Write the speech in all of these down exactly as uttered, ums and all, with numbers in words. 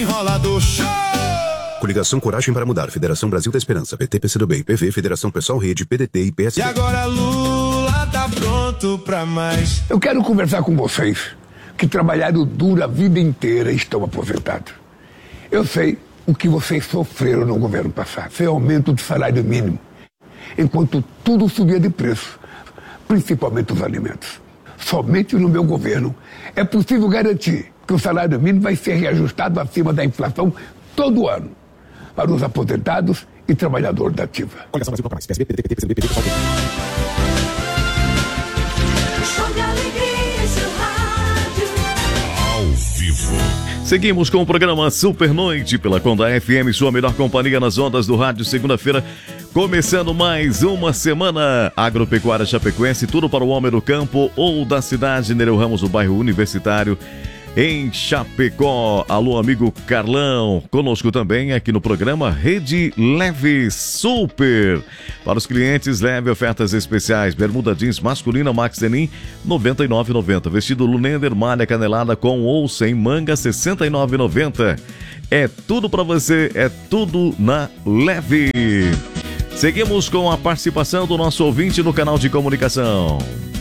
Enrolador show! Coligação Coragem para Mudar, Federação Brasil da Esperança, P T, P C do B, P V, Federação Pessoal Rede, P D T e P S D. E agora Lula tá pronto pra mais. Eu quero conversar com vocês que trabalharam duro a vida inteira e estão aposentados. Eu sei o que vocês sofreram no governo passado, sem aumento do salário mínimo, enquanto tudo subia de preço, principalmente os alimentos. Somente no meu governo é possível garantir que o salário mínimo vai ser reajustado acima da inflação todo ano para os aposentados e trabalhadores da ativa. Coligação Brasil para mais, P S B, P D T, P C do B, P V, Pessoal Ao vivo. Seguimos com o programa Super Noite pela Conda F M, sua melhor companhia nas ondas do rádio, segunda-feira. Começando mais uma semana agropecuária chapecoense, tudo para o homem do campo ou da cidade. Nereu Ramos, do bairro Universitário, em Chapecó. Alô, amigo Carlão, conosco também aqui no programa Rede Leve Super. Para os clientes, leve ofertas especiais. Bermuda jeans masculina Max Denim, noventa e nove reais e noventa centavos. Vestido Lunender, malha canelada com ou sem manga, sessenta e nove reais e noventa centavos. É tudo para você, é tudo na Leve. Seguimos com a participação do nosso ouvinte no canal de comunicação.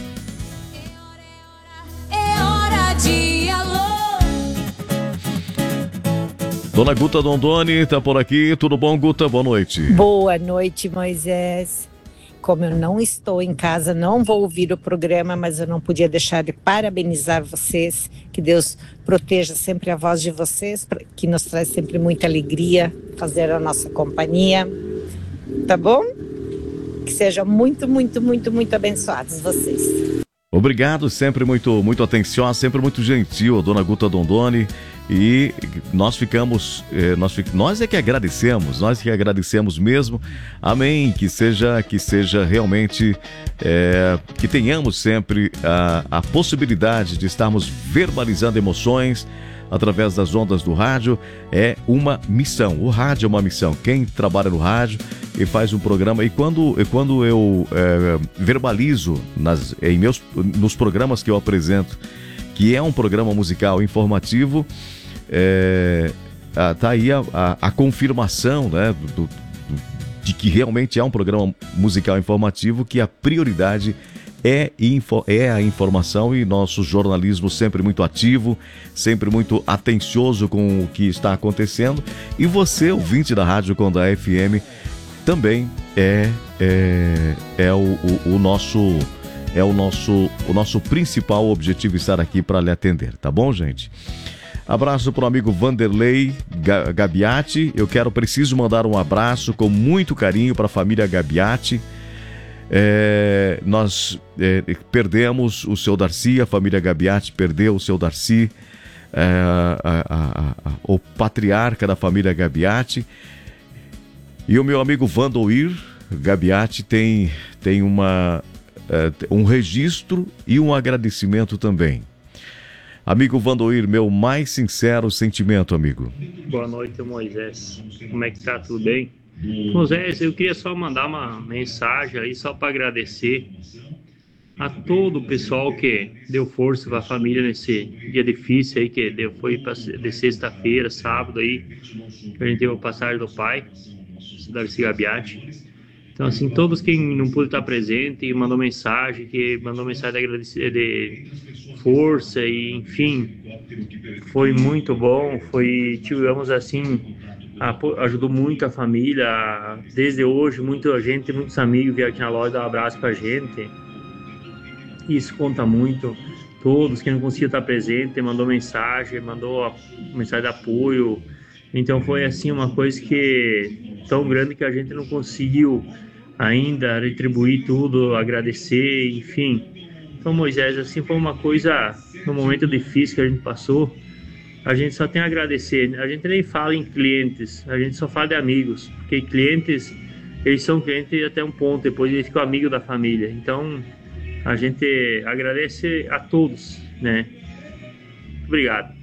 Dona Guta Dondoni tá por aqui. Tudo bom, Guta? Boa noite. Boa noite, Moisés. Como eu não estou em casa, não vou ouvir o programa, mas eu não podia deixar de parabenizar vocês. Que Deus proteja sempre a voz de vocês, que nos traz sempre muita alegria fazer a nossa companhia. Tá bom? Que sejam muito, muito, muito, muito abençoados vocês. Obrigado, sempre muito, muito atenciosa, sempre muito gentil, a Dona Guta Dondoni. E nós ficamos, eh, nós, nós é que agradecemos, nós que agradecemos mesmo. Amém, que seja, que seja realmente, eh, que tenhamos sempre a, a possibilidade de estarmos verbalizando emoções através das ondas do rádio. É uma missão, o rádio é uma missão. Quem trabalha no rádio e faz um programa, e quando, e quando eu eh, verbalizo nas, em meus, nos programas que eu apresento, que é um programa musical informativo, É, tá aí a, a, a confirmação, né, do, do, de que realmente é um programa musical informativo, que a prioridade é, info, é a informação, e nosso jornalismo sempre muito ativo, sempre muito atencioso com o que está acontecendo. E você, ouvinte da Rádio Conda F M, também é, é, é o, o, o nosso... É o nosso, o nosso principal objetivo estar aqui para lhe atender, tá bom, gente? Abraço para o amigo Vanderlei Gabiati. Eu quero, preciso mandar um abraço com muito carinho para a família Gabiati. É, nós é, perdemos o seu Darcy, a família Gabiati perdeu o seu Darcy, é, a, a, a, o patriarca da família Gabiati. E o meu amigo Vandoir Gabiati tem, tem uma... um registro e um agradecimento também. Amigo Vandoir, meu mais sincero sentimento, amigo. Boa noite, Moisés. Como é que tá? Tudo bem? Moisés, eu queria só mandar uma mensagem aí, só para agradecer a todo o pessoal que deu força para a família nesse dia difícil aí, que deu, foi pra, de sexta-feira, sábado aí, que a gente teve a passagem do pai, Darcy Gabiati. Então, assim, todos que não pôde estar presente, mandou mensagem, que mandou mensagem de, agradecer, de força, e enfim, foi muito bom. Foi, tivemos assim, ajudou muito a família. Desde hoje, muita gente, muitos amigos vieram aqui na loja dar um abraço pra gente. Isso conta muito. Todos que não conseguiam estar presente, mandou mensagem, mandou mensagem de apoio. Então foi assim uma coisa que tão grande que a gente não conseguiu ainda retribuir tudo, agradecer, enfim. Então, Moisés, assim, foi uma coisa, no momento difícil que a gente passou, a gente só tem a agradecer. A gente nem fala em clientes, a gente só fala de amigos, porque clientes, eles são clientes até um ponto, depois eles ficam amigos da família. Então, a gente agradece a todos, né? Obrigado.